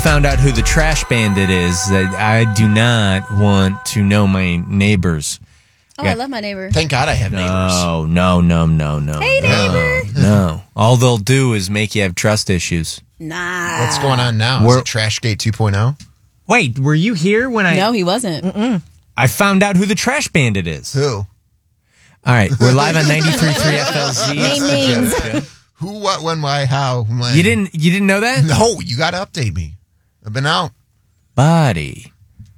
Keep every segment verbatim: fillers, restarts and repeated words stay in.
Found out who the trash bandit is. That I do not want to know my neighbors. Oh, yeah. I love my neighbor. Thank God I have neighbors. No, no, no, no, no. Hey, no, neighbor. No. All they'll do is make you have trust issues. Nah. What's going on now? Is it Trashgate two point oh? Wait, were you here when I... No, he wasn't. Mm-mm. I found out who the trash bandit is. Who? All right, we're live on ninety-three point three F L Z. Name names. Who, what, when, why, how, when? You didn't, you didn't know that? No, you got to update me. I've been out. Buddy,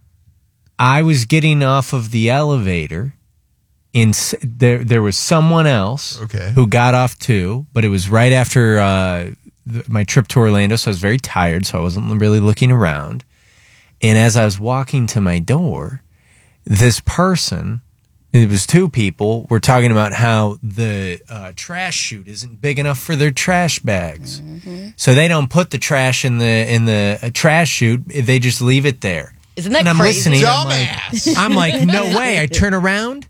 I was getting off of the elevator. In there, there was someone else okay. who got off too, but it was right after uh, the, my trip to Orlando, so I was very tired, so I wasn't really looking around. And as I was walking to my door, this person, it was two people, were talking about how the uh, trash chute isn't big enough for their trash bags, mm-hmm. so they don't put the trash in the in the uh, trash chute; they just leave it there. Isn't that and I'm crazy? listening. Dumbass. I'm like, I'm like, no way! I turn around.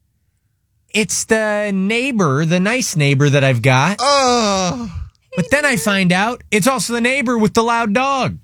It's the neighbor, the nice neighbor that I've got. Oh. But then I find out it's also the neighbor with the loud dog.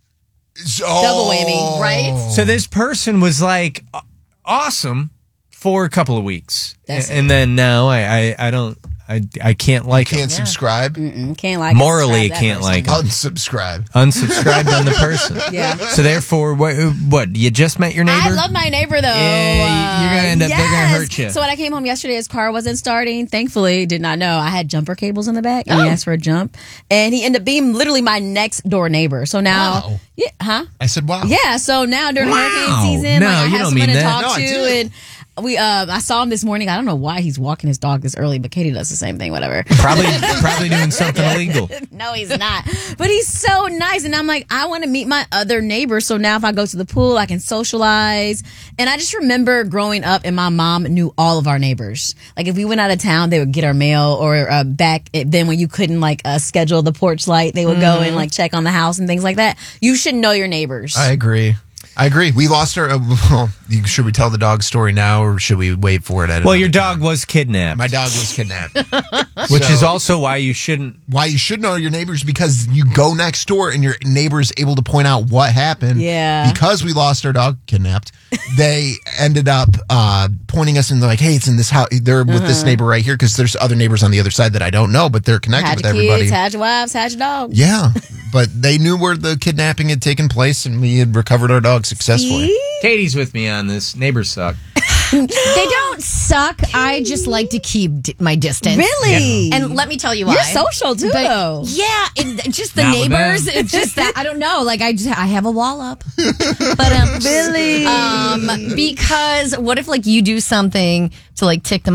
Oh. Double whammy, right? So this person was like awesome for a couple of weeks. That's and then now I, I, I don't, I, I can't like Can't him. subscribe? Mm-mm, can't like Morally, subscribe that can't person. like him. Unsubscribe. Unsubscribed on the person. Yeah. So therefore, what, what, you just met your neighbor? I love my neighbor, though. Yeah, you're gonna end up- yes. they're gonna hurt you. So when I came home yesterday, his car wasn't starting. Thankfully, did not know I had jumper cables in the back, and Oh. he asked for a jump. And he ended up being literally my next door neighbor. So now, Wow. yeah, huh? I said, wow. Yeah. So now during Wow. hurricane season, No, like, I you have don't someone mean to that. talk No, I to, do. and we, uh, I saw him this morning. I don't know why he's walking his dog this early, but Katie does the same thing. Whatever. Probably, probably doing something illegal. No, he's not. But he's so nice. And I'm like, I want to meet my other neighbors. So now if I go to the pool, I can socialize. And I just remember growing up and my mom knew all of our neighbors. Like if we went out of town, they would get our mail, or uh, back then when you couldn't like uh, schedule the porch light, they would go and like check on the house and things like that. You should know your neighbors. I agree. I agree. We lost our. Uh, well, should we tell the dog story now, or should we wait for it? At Well, another your time? dog was kidnapped. My dog was kidnapped. Which So- is also why you shouldn't. Why you should know your neighbors, because you go next door and your neighbor's able to point out what happened. Yeah. Because we lost our dog, kidnapped, they ended up uh, pointing us in, like, hey, it's in this house. They're with this neighbor right here, because there's other neighbors on the other side that I don't know, but they're connected had with your everybody. kids, had your wives, had your dog. Yeah. But they knew where the kidnapping had taken place, and we had recovered our dog successfully. See? Katie's with me on this. Neighbors suck. They don't suck. I just like to keep d- my distance. Really? And let me tell you why. You're social too, But, though. yeah, and just the Not with neighbors. them. It's just that I don't know. Like I just I have a wall up. But um, Really? um, because what if like you do something to like tick them